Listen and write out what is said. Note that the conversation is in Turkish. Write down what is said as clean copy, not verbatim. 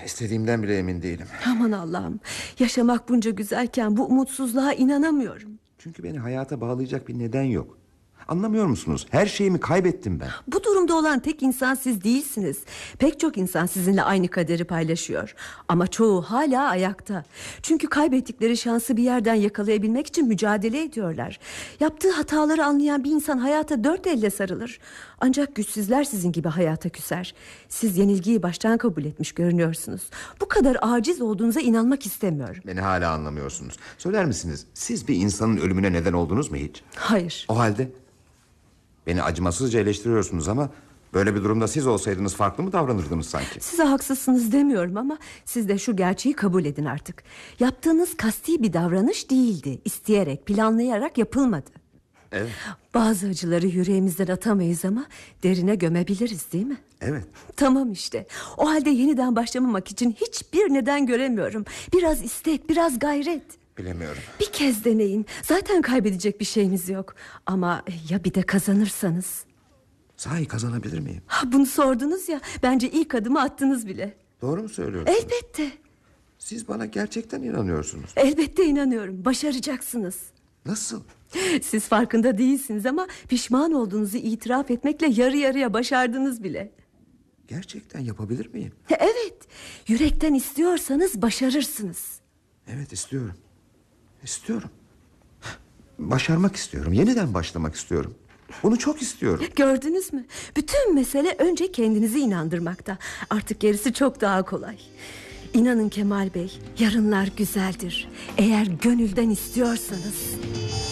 İstediğimden bile emin değilim. Aman Allah'ım, yaşamak bunca güzelken bu umutsuzluğa inanamıyorum. Çünkü beni hayata bağlayacak bir neden yok. Anlamıyor musunuz? Her şeyimi kaybettim ben. Bu durumda olan tek insan siz değilsiniz. Pek çok insan sizinle aynı kaderi paylaşıyor. Ama çoğu hala ayakta. Çünkü kaybettikleri şansı bir yerden yakalayabilmek için mücadele ediyorlar. Yaptığı hataları anlayan bir insan hayata dört elle sarılır. Ancak güçsüzler sizin gibi hayata küser. Siz yenilgiyi baştan kabul etmiş görünüyorsunuz. Bu kadar aciz olduğunuza inanmak istemiyorum. Beni hala anlamıyorsunuz. Söyler misiniz? Siz bir insanın ölümüne neden oldunuz mu hiç? Hayır. O halde beni acımasızca eleştiriyorsunuz ama böyle bir durumda siz olsaydınız farklı mı davranırdınız sanki? Size haksızsınız demiyorum ama siz de şu gerçeği kabul edin artık. Yaptığınız kasti bir davranış değildi. İsteyerek, planlayarak yapılmadı. Evet. Bazı acıları yüreğimizden atamayız ama derine gömebiliriz, değil mi? Evet. Tamam işte. O halde yeniden başlamamak için hiçbir neden göremiyorum. Biraz istek, biraz gayret. Bilemiyorum. Bir kez deneyin. Zaten kaybedecek bir şeyiniz yok. Ama ya bir de kazanırsanız? Sahi kazanabilir miyim? Bunu sordunuz ya. Bence ilk adımı attınız bile. Doğru mu söylüyorsunuz? Elbette. Siz bana gerçekten inanıyorsunuz. Elbette inanıyorum. Başaracaksınız. Nasıl? Siz farkında değilsiniz ama pişman olduğunuzu itiraf etmekle yarı yarıya başardınız bile. Gerçekten yapabilir miyim? Evet. Yürekten istiyorsanız başarırsınız. Evet, istiyorum. İstiyorum. Başarmak istiyorum. Yeniden başlamak istiyorum. Bunu çok istiyorum. Gördünüz mü? Bütün mesele önce kendinizi inandırmakta. Artık gerisi çok daha kolay. İnanın Kemal Bey, yarınlar güzeldir. Eğer gönülden istiyorsanız.